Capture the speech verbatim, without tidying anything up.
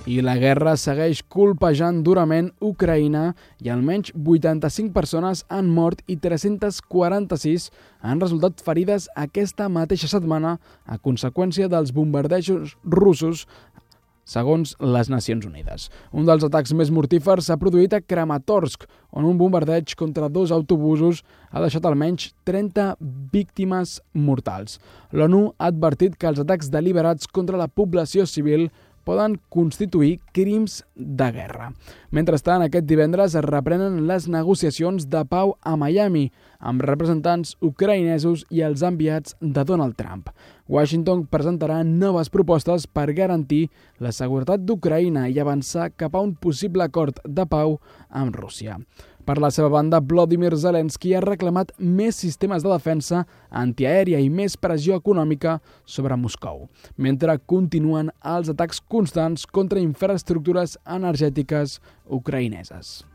I la guerra segueix colpejant durament Ucraïna i almenys vuitanta-cinc persones han mort i tres-cents quaranta-sis han resultat ferides aquesta mateixa setmana a conseqüència dels bombardejos russos, segons les Nacions Unides. Un dels atacs més mortífers s'ha produït a Kramatorsk, on un bombardeig contra dos autobusos ha deixat almenys trenta víctimes mortals. L'ONU ha advertit que els atacs deliberats contra la població civil poden constituir crims de guerra. Mentrestant, aquest divendres es reprenen les negociacions de pau a Miami, amb representants ucraïnesos i els enviats de Donald Trump. Washington presentarà noves propostes per garantir la seguretat d'Ucraïna i avançar cap a un possible acord de pau amb Rússia. Per la seva banda, Volodymyr Zelensky ha reclamat més sistemes de defensa antiaèria i més pressió econòmica sobre Moscou, mentre continuen els atacs constants contra infraestructures energètiques ucraïneses.